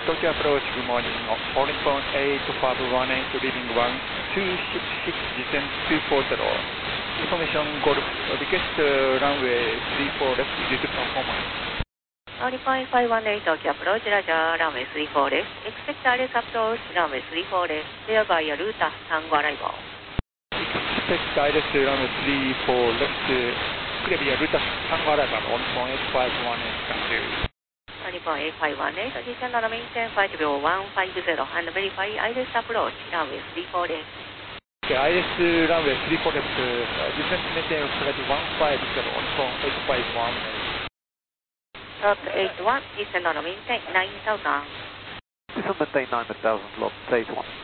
Tokyo approach, good morning. Holding phone 8518, leaving 1266, descent 240. Information Golf, request runway 34 left, due to performance. Holding point 518, Tokyo approach, Roger, runway 34 left. Expect RS approach, runway 34 left, clear by Ruta, Tango arrival. Expect RS runway 34 left, clear by Ruta, Tango arrival, holding phone 8518, thank you. Holding point 8518, descend on maintain 5 0 150 and verify ILS approach, runway 34 left. Okay, ILS runway 34 left, descent maintain flight 150, holding phone 8518. Top 81, descend on maintain 9000. Descend maintain 9000, lock, 81.